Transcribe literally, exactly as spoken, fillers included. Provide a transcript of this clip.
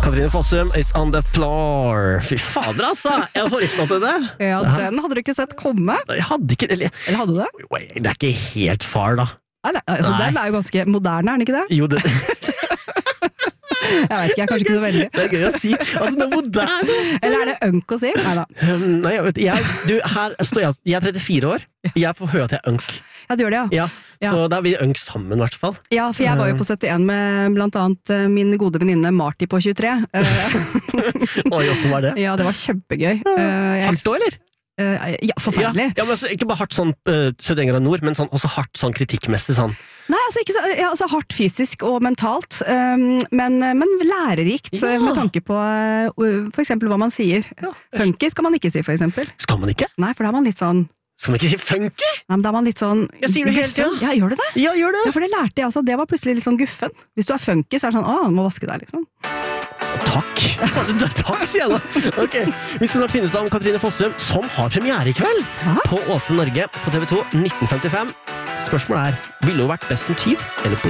Katrine Fossum is on the floor. Fy fader, altså! Jeg får ikke noe til det. Ja, den hadde du ikke sett komme. Jeg hadde ikke... Eller, eller hadde du det? Det er ikke helt far, da. Nei, det, altså, Nei. Den er jo ganske moderne, er den ikke det? Jo, det... Jeg vet ikke, jeg er kanskje ikke så veldig. Det er gøy å si. Altså, det er moderne. Eller er det unk å si? Neida. Um, nei, jeg vet jeg, du, her står jeg, jeg er trettifire år. Jeg får høre at jeg er unk. Ja, du gjør det, ja. Ja, ja. Så da er vi unk sammen, i hvert fall. Ja, for jeg var jo på syttien med blant annet min gode venninne Marty på tjuetre. Oi, hvordan var det? Ja, det var kjempegøy. Hardt da, eller? Uh, ja, forferdelig. Ja, ja, men altså, ikke bare hardt sånn uh, syttién grader nord, men sånn, også hardt sånn kritikkmessig sånn. Nei, altså, ikke så, ja, altså hardt fysisk og mentalt, um, men, men lærerikt ja. Med tanke på uh, for eksempel hva man sier. Ja. Funky skal man ikke si, for eksempel. Skal man ikke? Nei, for da er man litt sånn... Skal man ikke si funky? Nei, men da er man litt sånn... Jeg sier det hele tiden. Ja, gjør du det? Ja, gjør det. Ja, for det lærte jeg altså, det var plutselig litt sånn guffen. Hvis du er funky, så er det sånn, å, du må vaske deg, liksom. Takk. Takk, sier jeg da. Ok, vi skal snart finne ut om Katrine Fossum, som har premiere i kveld Hæ? På Åsne Norge på T V to nitten femtifem. Spørsmålet er, ville hun vært best som tyv eller politi?